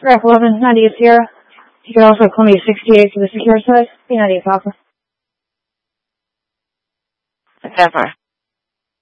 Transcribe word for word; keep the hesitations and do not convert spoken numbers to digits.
Ref eleven, ninety-eight Sierra. You can also call me sixty-eight for the secure side. Be ninety-eight Alpha. Whatever.